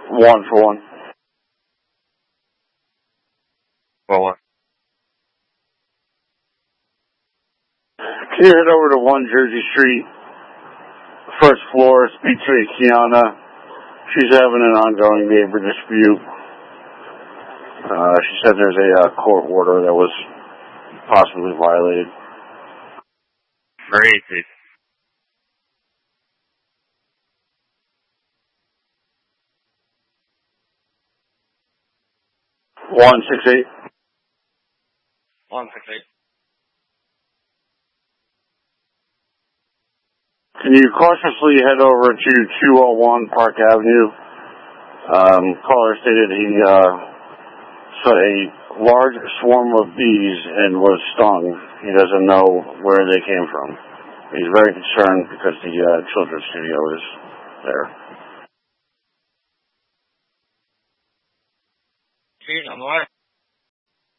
1 for 1. Well, Can you head over to 1 Jersey Street, first floor, speak to Kiana. She's having an ongoing neighbor dispute. She said there's a court order that was possibly violated. very easy. 168. 168. Can you cautiously head over to 201 Park Avenue? Caller stated he saw a large swarm of bees and was stung. He doesn't know where they came from. He's very concerned because the children's studio is there. Cheers, I'm alright.